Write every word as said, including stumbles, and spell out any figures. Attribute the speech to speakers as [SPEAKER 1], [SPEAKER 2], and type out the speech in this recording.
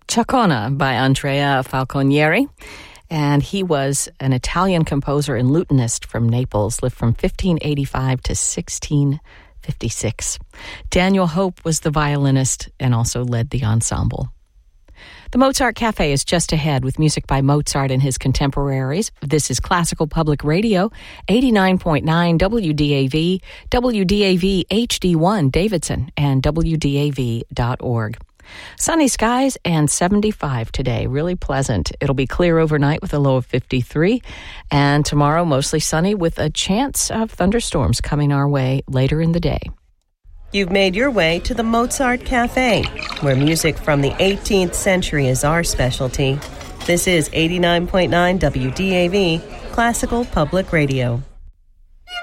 [SPEAKER 1] Chacona by Andrea Falconieri. And he was an Italian composer and lutenist from Naples, lived from fifteen eighty-five to sixteen fifty-six. Daniel Hope was the violinist and also led the ensemble. The Mozart Cafe is just ahead with music by Mozart and his contemporaries. This is Classical Public Radio, eighty-nine point nine W D A V, W D A V H D one Davidson, and W D A V dot org. Sunny skies and seventy-five today. Really pleasant. It'll be clear overnight with a low of fifty-three. And tomorrow, mostly sunny with a chance of thunderstorms coming our way later in the day.
[SPEAKER 2] You've made your way to the Mozart Cafe, where music from the eighteenth century is our specialty. This is eighty-nine point nine W D A V, Classical Public Radio.